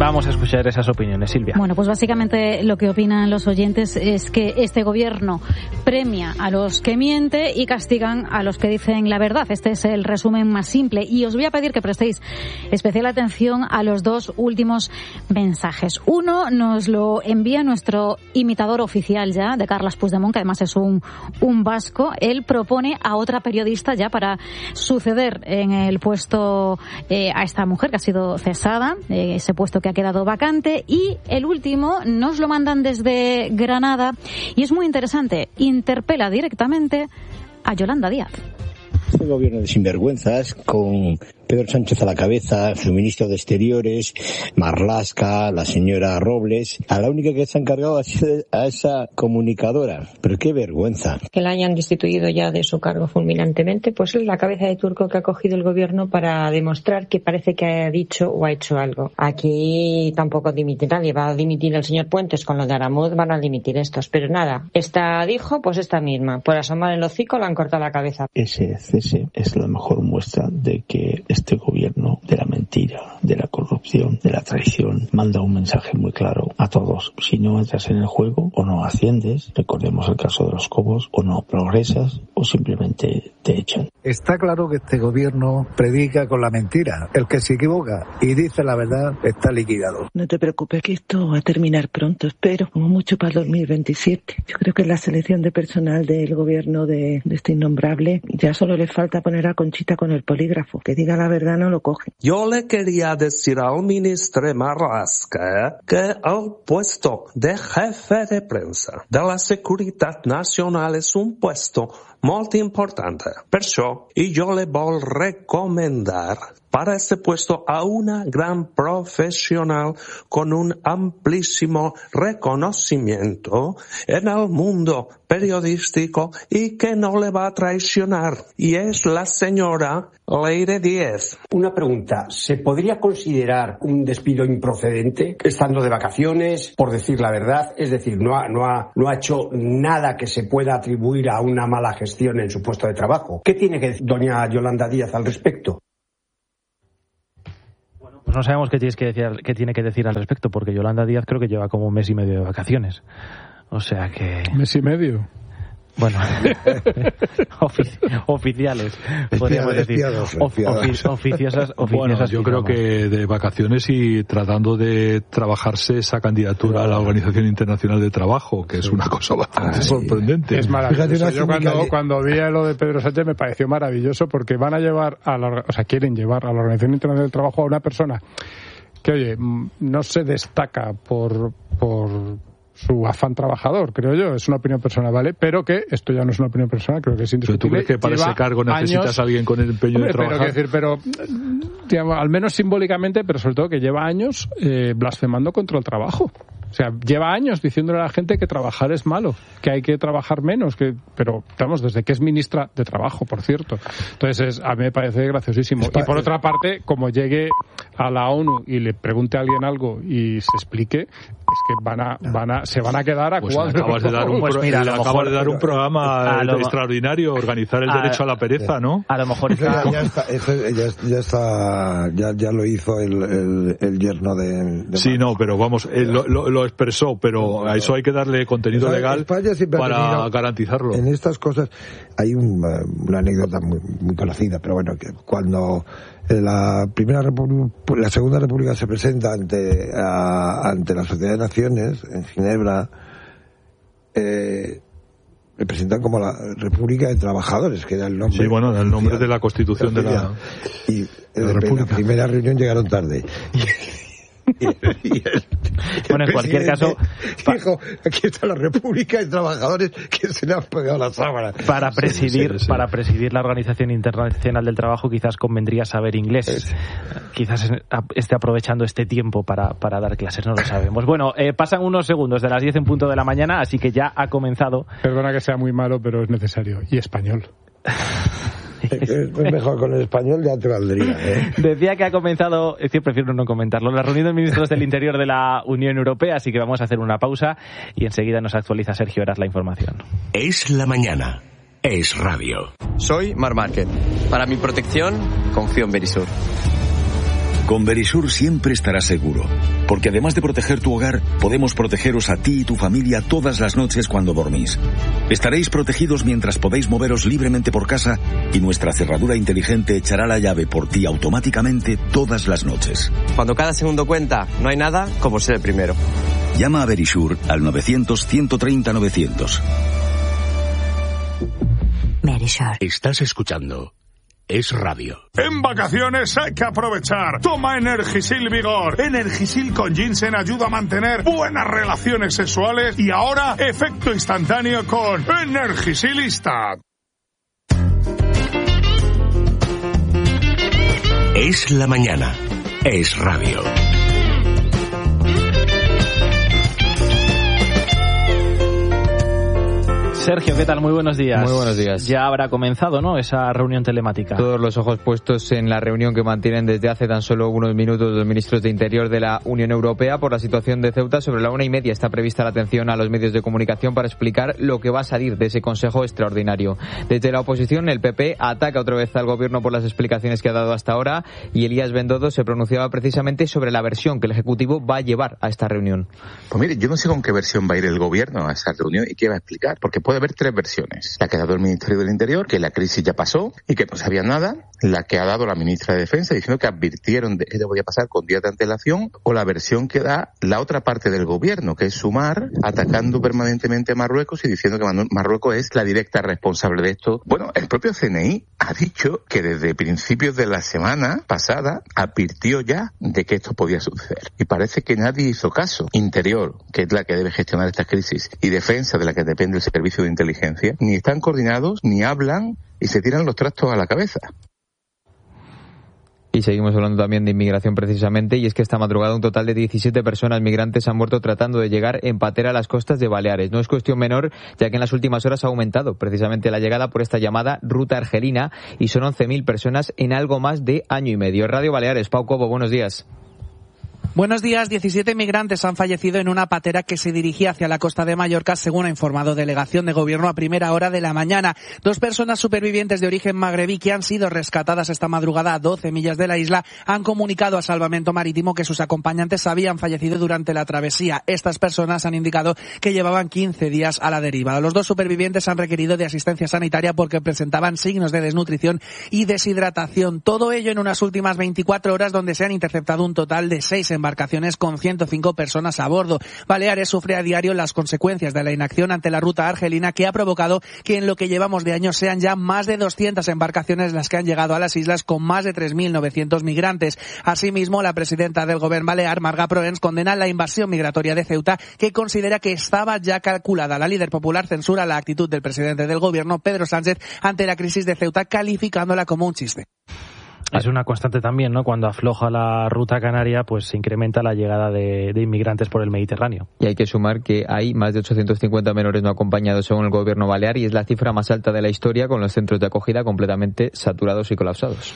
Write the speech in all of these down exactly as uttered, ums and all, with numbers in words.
Vamos a escuchar esas opiniones, Silvia. Bueno, pues básicamente lo que opinan los oyentes es que este gobierno premia a los que mienten y castigan a los que dicen la verdad. Este es el resumen más simple. Y os voy a pedir que prestéis especial atención a los dos últimos mensajes. Uno nos lo envía nuestro imitador oficial ya de Carles Puigdemont, que además es un, un vasco. Él propone a otra periodista ya para suceder en el puesto eh, a esta mujer que ha sido cesada, eh, ese puesto que ha quedado vacante. Y el último nos lo mandan desde Granada y es muy interesante. Interpela directamente a Yolanda Díaz. Este gobierno de sinvergüenzas, con Pedro Sánchez a la cabeza, su ministro de Exteriores, Marlaska, la señora Robles, a la única que se ha encargado ha sido a esa comunicadora. Pero qué vergüenza. Que la hayan destituido ya de su cargo fulminantemente, pues es la cabeza de turco que ha cogido el gobierno para demostrar que parece que ha dicho o ha hecho algo. Aquí tampoco dimite nadie, va a dimitir el señor Puentes con lo de Aramuz, van a dimitir estos, pero nada, esta dijo, pues esta misma, por asomar el hocico le han cortado la cabeza. Ese cese es la mejor muestra de que este gobierno de la mentira, de la corrupción, de la traición, manda un mensaje muy claro a todos. Si no entras en el juego, o no asciendes, recordemos el caso de los Cobos, o no progresas, o simplemente te echan. Está claro que este gobierno predica con la mentira. El que se equivoca y dice la verdad está liquidado. No te preocupes, que esto va a terminar pronto, espero, como mucho para el dos mil veintisiete. Yo creo que la selección de personal del gobierno de, de este innombrable, ya solo le falta poner a Conchita con el polígrafo. Que diga la verdad no lo coge. Yo le quería decir al ministro Marlaska que el puesto de jefe de prensa de la seguridad nacional es un puesto muy importante. Perciò, y yo le voy a recomendar para este puesto a una gran profesional con un amplísimo reconocimiento en el mundo periodístico y que no le va a traicionar. Y es la señora Leire Díez. Una pregunta, ¿se podría considerar un despido improcedente estando de vacaciones, por decir la verdad? Es decir, no ha, no ha, no ha hecho nada que se pueda atribuir a una mala gestión en su puesto de trabajo. ¿Qué tiene que decir doña Yolanda Díaz al respecto? Pues no sabemos qué, tienes que decir, qué tiene que decir al respecto, porque Yolanda Díaz creo que lleva como un mes y medio de vacaciones. O sea que... ¿Mes y medio? Bueno, ofici- oficiales, podríamos decir. Espiados, espiados. Ofi- oficiosas, oficiosas. Bueno, yo creo que de vacaciones y tratando de trabajarse esa candidatura a la Organización Internacional de Trabajo, que es una cosa bastante ah, sí. sorprendente. Es maravilloso. Yo cuando, cuando vi lo de Pedro Sánchez me pareció maravilloso, porque van a llevar a la, o sea, quieren llevar a la Organización Internacional del Trabajo a una persona que, oye, no se destaca por, por su afán trabajador, creo yo, es una opinión personal, ¿vale? Pero que esto ya no es una opinión personal, creo que es indiscutible. ¿Pero tú crees que para Lleva ese cargo necesitas años, a alguien con el empeño hombre, de trabajar? Pero, decir, pero digamos, al menos simbólicamente, pero sobre todo que lleva años eh, blasfemando contra el trabajo. O sea, lleva años diciéndole a la gente que trabajar es malo, que hay que trabajar menos, que pero estamos desde que es ministra de Trabajo, por cierto. Entonces, es, a mí me parece graciosísimo. Y por otra parte, como llegue a la ONU y le pregunte a alguien algo y se explique, es que van a, van a, se van a quedar a pues cuadro. Acabas de dar un, pues mira, pro, acabas mejor, de dar un programa lo, extraordinario, organizar el a, derecho a la pereza, ¿no? A lo mejor está... Ya, ya está, eso ya, ya está, ya, ya lo hizo el, el, el yerno de, de Sí, no, pero vamos, eh, lo, lo, lo expresó, pero a eso hay que darle contenido legal para garantizarlo. En estas cosas hay un, una anécdota muy, muy conocida, pero bueno, que cuando la primera república, la segunda república se presenta ante a, ante la Sociedad de Naciones en Ginebra, eh, le presentan como la República de Trabajadores, que era el nombre. Sí, bueno, el nombre de la Constitución de la, y de la, la primera reunión llegaron tarde. Y el, y el, bueno, en cualquier caso, dijo, aquí está la República de Trabajadores que se le han pegado las sábanas. Para presidir, sí, sí, sí. para presidir la Organización Internacional del Trabajo quizás convendría saber inglés. Sí. Quizás esté aprovechando este tiempo para, para dar clases, no lo sabemos. Bueno, eh, pasan unos segundos de las diez en punto de la mañana, así que ya ha comenzado. Perdona que sea muy malo, pero es necesario. Y español. Es mejor con el español, ya te valdría, ¿eh? Decía que ha comenzado, es que prefiero no comentarlo, la reunión de ministros del Interior de la Unión Europea, así que vamos a hacer una pausa y enseguida nos actualiza Sergio Heras la información. Es la mañana, es radio. Soy Mar Márquez. Para mi protección, confío en Verisur. Con Verisur siempre estarás seguro, porque además de proteger tu hogar, podemos protegeros a ti y tu familia todas las noches cuando dormís. Estaréis protegidos mientras podéis moveros libremente por casa y nuestra cerradura inteligente echará la llave por ti automáticamente todas las noches. Cuando cada segundo cuenta, no hay nada como ser el primero. Llama a Verisur al novecientos, ciento treinta, novecientos. Verisur. Estás escuchando Es Radio. En vacaciones hay que aprovechar. Toma Energisil Vigor. Energisil con ginseng ayuda a mantener buenas relaciones sexuales y ahora efecto instantáneo con Energisilista. Es la mañana. Es Radio. Sergio, ¿qué tal? Muy buenos días. Muy buenos días. Ya habrá comenzado, ¿no?, esa reunión telemática. Todos los ojos puestos en la reunión que mantienen desde hace tan solo unos minutos los ministros de Interior de la Unión Europea por la situación de Ceuta. Sobre la una y media está prevista la atención a los medios de comunicación para explicar lo que va a salir de ese Consejo Extraordinario. Desde la oposición, el P P ataca otra vez al Gobierno por las explicaciones que ha dado hasta ahora y Elías Bendodo se pronunciaba precisamente sobre la versión que el Ejecutivo va a llevar a esta reunión. Pues mire, yo no sé con qué versión va a ir el Gobierno a esa reunión y qué va a explicar, porque puede haber tres versiones. La que ha dado el Ministerio del Interior, que la crisis ya pasó y que no sabía nada, la que ha dado la ministra de Defensa diciendo que advirtieron de que esto podía pasar con días de antelación, o la versión que da la otra parte del Gobierno, que es Sumar, atacando permanentemente a Marruecos y diciendo que Marruecos es la directa responsable de esto. Bueno, el propio C N I ha dicho que desde principios de la semana pasada advirtió ya de que esto podía suceder. Y parece que nadie hizo caso. Interior, que es la que debe gestionar estas crisis, y Defensa, de la que depende el servicio de inteligencia, ni están coordinados, ni hablan y se tiran los trastos a la cabeza. Y seguimos hablando también de inmigración precisamente, y es que esta madrugada un total de diecisiete personas migrantes han muerto tratando de llegar en patera a las costas de Baleares. No es cuestión menor, ya que en las últimas horas ha aumentado precisamente la llegada por esta llamada ruta argelina y son once mil personas en algo más de año y medio. Radio Baleares, Pau Cobo, buenos días. Buenos días. diecisiete migrantes han fallecido en una patera que se dirigía hacia la costa de Mallorca, según ha informado delegación de gobierno a primera hora de la mañana. Dos personas supervivientes de origen magrebí que han sido rescatadas esta madrugada a doce millas de la isla han comunicado a Salvamento Marítimo que sus acompañantes habían fallecido durante la travesía. Estas personas han indicado que llevaban quince días a la deriva. Los dos supervivientes han requerido de asistencia sanitaria porque presentaban signos de desnutrición y deshidratación. Todo ello en unas últimas veinticuatro horas, donde se han interceptado un total de seis embarcaciones embarcaciones con ciento cinco personas a bordo. Baleares sufre a diario las consecuencias de la inacción ante la ruta argelina, que ha provocado que en lo que llevamos de año sean ya más de doscientas embarcaciones las que han llegado a las islas con más de tres mil novecientos migrantes. Asimismo, la presidenta del Gobierno balear, Marga Proens, condena la invasión migratoria de Ceuta, que considera que estaba ya calculada. La líder popular censura la actitud del presidente del Gobierno, Pedro Sánchez, ante la crisis de Ceuta, calificándola como un chiste. Es una constante también, ¿no? Cuando afloja la ruta canaria, pues se incrementa la llegada de, de inmigrantes por el Mediterráneo. Y hay que sumar que hay más de ochocientos cincuenta menores no acompañados según el Gobierno balear, y es la cifra más alta de la historia, con los centros de acogida completamente saturados y colapsados.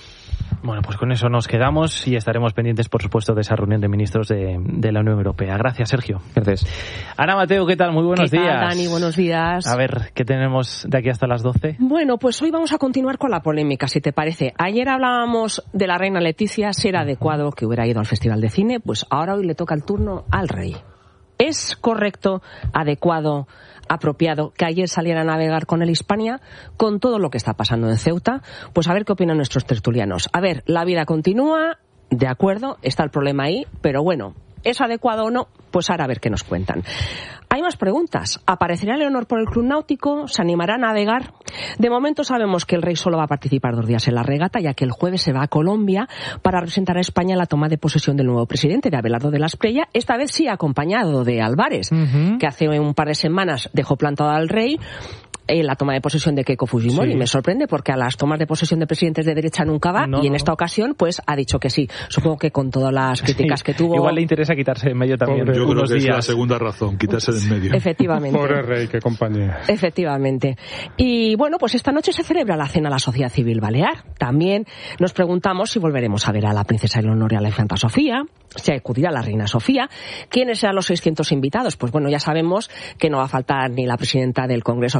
Bueno, pues con eso nos quedamos y estaremos pendientes, por supuesto, de esa reunión de ministros de, de la Unión Europea. Gracias, Sergio. Gracias. Ana Mateo, ¿qué tal? Muy buenos ¿Qué tal, días. Dani? Buenos días. A ver, ¿qué tenemos de aquí hasta las doce? Bueno, pues hoy vamos a continuar con la polémica, si te parece. Ayer hablábamos de la reina Leticia, si era adecuado que hubiera ido al Festival de Cine, pues ahora hoy le toca el turno al rey. ¿Es correcto, adecuado, apropiado que ayer saliera a navegar con el Hispania con todo lo que está pasando en Ceuta? Pues a ver qué opinan nuestros tertulianos. A ver, la vida continúa, de acuerdo, está el problema ahí, pero bueno, ¿es adecuado o no? Pues ahora a ver qué nos cuentan. Hay más preguntas. ¿Aparecerá Leonor por el Club Náutico? ¿Se animará a navegar? De momento sabemos que el rey solo va a participar dos días en la regata, ya que el jueves se va a Colombia para representar a España en la toma de posesión del nuevo presidente, de Abelardo de la Espriella, esta vez sí acompañado de Álvarez, uh-huh. que hace un par de semanas dejó plantado al rey en la toma de posesión de Keiko Fujimori. Sí. Me sorprende porque a las tomas de posesión de presidentes de derecha nunca va, no, y en esta ocasión pues ha dicho que sí. Supongo que con todas las críticas sí. que tuvo. Igual le interesa quitarse de en medio también. Pobre, yo creo que días. Es la segunda razón, quitarse de en medio. Efectivamente. Pobre rey, qué compañía. Efectivamente. Y bueno, pues esta noche se celebra la cena a la Sociedad Civil Balear. También nos preguntamos si volveremos a ver a la princesa Eleonor y a la infanta Sofía, si acudirá la reina Sofía. ¿Quiénes serán los seiscientos invitados? Pues bueno, ya sabemos que no va a faltar ni la presidenta del Congreso, Francina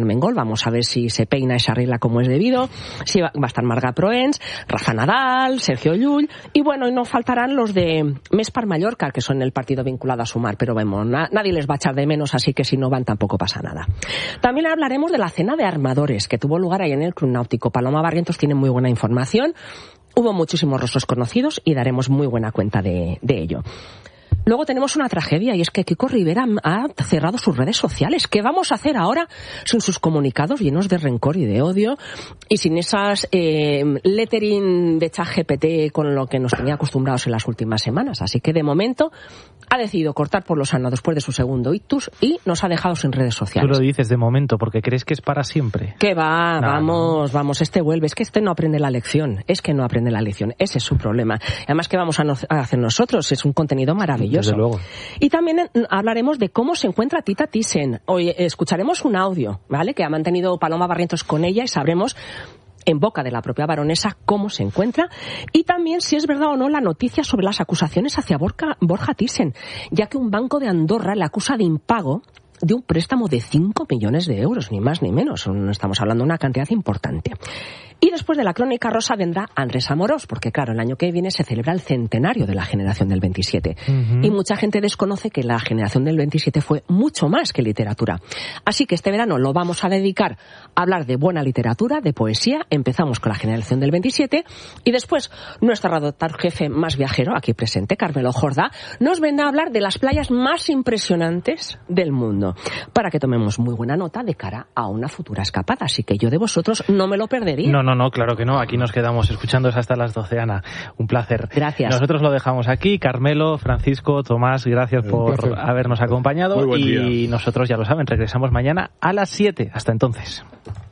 Armengol. Vamos a ver si se peina y se arregla como es debido. Si va, va a estar Marga Proens, Rafa Nadal, Sergio Llull, y bueno, y no faltarán los de Mespar Mallorca, que son el partido vinculado a Sumar, pero vemos, na, nadie les va a echar de menos, así que si no van tampoco pasa nada. También hablaremos de la cena de armadores que tuvo lugar ahí en el Club Náutico. Paloma Barrientos tiene muy buena información. Hubo muchísimos rostros conocidos y daremos muy buena cuenta de, de ello. Luego tenemos una tragedia y es que Kiko Rivera ha cerrado sus redes sociales. ¿Qué vamos a hacer ahora sin sus comunicados llenos de rencor y de odio y sin esas eh, lettering de ChatGPT con lo que nos tenía acostumbrados en las últimas semanas? Así que de momento ha decidido cortar por lo sano después de su segundo ictus y nos ha dejado sin redes sociales. Tú lo dices de momento porque crees que es para siempre. Que va, no, vamos, no. vamos, este vuelve. Es que este no aprende la lección. Es que no aprende la lección. Ese es su problema. Además, ¿qué vamos a, no, a hacer nosotros? Es un contenido maravilloso. Desde luego. Y también hablaremos de cómo se encuentra Tita Thyssen. Hoy escucharemos un audio, ¿vale?, que ha mantenido Paloma Barrientos con ella y sabremos en boca de la propia baronesa cómo se encuentra y también si es verdad o no la noticia sobre las acusaciones hacia Borja, Borja Thyssen, ya que un banco de Andorra le acusa de impago de un préstamo de cinco millones de euros, ni más ni menos. Estamos hablando de una cantidad importante. Y después de la crónica rosa vendrá Andrés Amorós, porque claro, el año que viene se celebra el centenario de la generación del veintisiete. Uh-huh. Y mucha gente desconoce que la generación del veintisiete fue mucho más que literatura. Así que este verano lo vamos a dedicar a hablar de buena literatura, de poesía. Empezamos con la generación del veintisiete y después nuestro redactor jefe más viajero, aquí presente, Carmelo Jordá, nos vendrá a hablar de las playas más impresionantes del mundo, para que tomemos muy buena nota de cara a una futura escapada. Así que yo de vosotros no me lo perdería. No, no. No, no, claro que no. Aquí nos quedamos escuchando hasta las doce, Ana. Un placer. Gracias. Nosotros lo dejamos aquí. Carmelo, Francisco, Tomás, gracias por habernos acompañado. Muy buen día. Y nosotros, ya lo saben, regresamos mañana a las siete. Hasta entonces.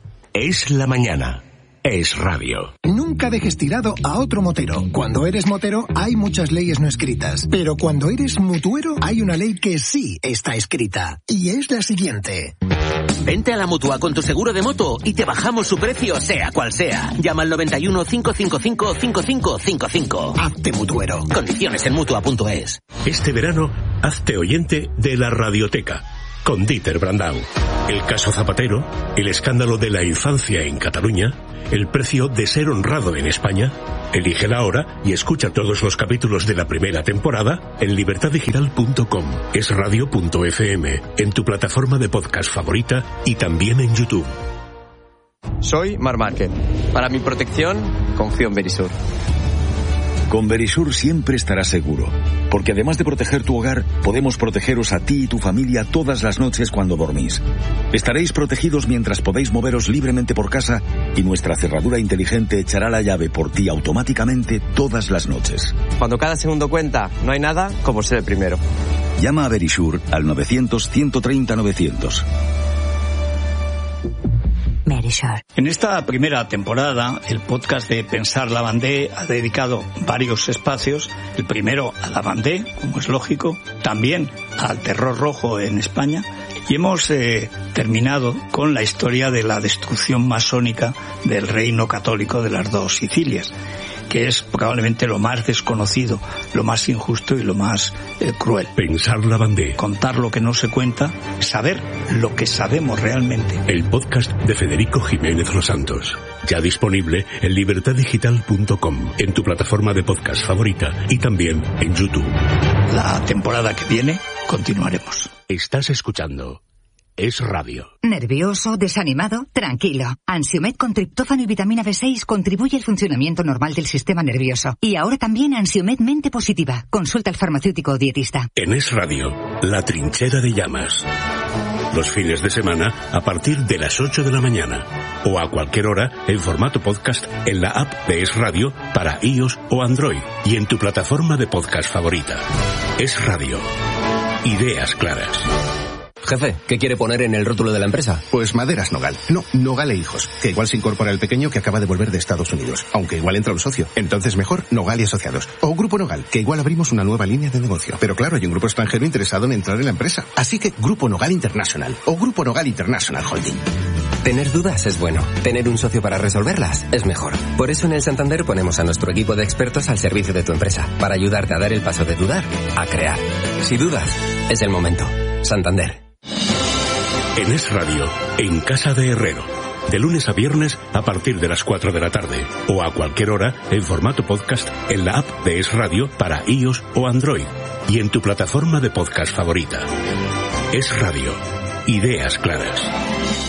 Es la mañana. Es radio. Nunca dejes tirado a otro motero. Cuando eres motero hay muchas leyes no escritas, pero cuando eres mutuero hay una ley que sí está escrita, y es la siguiente. Vente a la Mutua con tu seguro de moto y te bajamos su precio sea cual sea. Llama al noventa y uno, cinco cinco cinco, cinco cinco cinco cinco. Hazte mutuero. Condiciones en mutua punto es. Este verano, hazte oyente de la Radioteca. Con Dieter Brandau. El caso Zapatero, el escándalo de la infancia en Cataluña, el precio de ser honrado en España. Elígela ahora y escucha todos los capítulos de la primera temporada en libertad digital punto com, es radio punto efe eme, en tu plataforma de podcast favorita y también en YouTube. Soy Mar Márquez. Para mi protección, confío en Verisur. Con Verisur siempre estarás seguro, porque además de proteger tu hogar, podemos protegeros a ti y tu familia todas las noches cuando dormís. Estaréis protegidos mientras podéis moveros libremente por casa y nuestra cerradura inteligente echará la llave por ti automáticamente todas las noches. Cuando cada segundo cuenta, no hay nada como ser el primero. Llama a Verisur al novecientos, ciento treinta, novecientos. En esta primera temporada, el podcast de Pensar la Bandé ha dedicado varios espacios. El primero a la Bandé, como es lógico, también al terror rojo en España. Y hemos eh, terminado con la historia de la destrucción masónica del reino católico de las dos Sicilias, que es probablemente lo más desconocido, lo más injusto y lo más eh, cruel. Pensar la Bandé. Contar lo que no se cuenta, saber lo que sabemos realmente. El podcast de Federico Jiménez Los Santos. Ya disponible en libertad digital punto com, en tu plataforma de podcast favorita y también en YouTube. La temporada que viene continuaremos. Estás escuchando Es Radio. ¿Nervioso? ¿Desanimado? Tranquilo. Ansiomed con triptófano y vitamina B seis contribuye al funcionamiento normal del sistema nervioso. Y ahora también Ansiomed Mente Positiva. Consulta al farmacéutico o dietista. En Es Radio, La Trinchera de Llamas. Los fines de semana a partir de las ocho de la mañana. O a cualquier hora en formato podcast en la app de Es Radio para iOS o Android. Y en tu plataforma de podcast favorita. Es Radio. Ideas claras. Jefe, ¿qué quiere poner en el rótulo de la empresa? Pues Maderas Nogal. No, Nogal e Hijos. Que igual se incorpora el pequeño que acaba de volver de Estados Unidos. Aunque igual entra un socio. Entonces mejor Nogal y Asociados. O Grupo Nogal, que igual abrimos una nueva línea de negocio. Pero claro, hay un grupo extranjero interesado en entrar en la empresa. Así que Grupo Nogal International. O Grupo Nogal International Holding. Tener dudas es bueno. Tener un socio para resolverlas es mejor. Por eso en el Santander ponemos a nuestro equipo de expertos al servicio de tu empresa. Para ayudarte a dar el paso de dudar a crear. Si dudas, es el momento. Santander. En Es Radio, en Casa de Herrero. De lunes a viernes a partir de las cuatro de la tarde. O a cualquier hora en formato podcast en la app de Es Radio para iOS o Android. Y en tu plataforma de podcast favorita. Es Radio. Ideas claras.